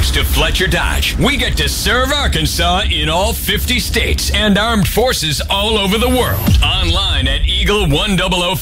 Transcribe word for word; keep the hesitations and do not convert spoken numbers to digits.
Thanks to Fletcher Dodge, we get to serve Arkansas in all fifty states and armed forces all over the world. Online at eagle one thousand